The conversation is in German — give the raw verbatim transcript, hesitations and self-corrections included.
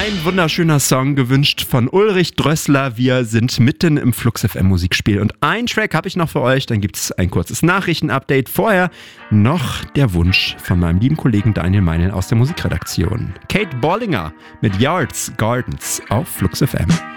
Ein wunderschöner Song, gewünscht von Ulrich Drössler. Wir sind mitten im Flux F M Musikspiel und ein Track habe ich noch für euch. Dann gibt es ein kurzes Nachrichtenupdate. Vorher noch der Wunsch von meinem lieben Kollegen Daniel Meinl aus der Musikredaktion. Kate Bollinger mit Yards Gardens auf Flux F M.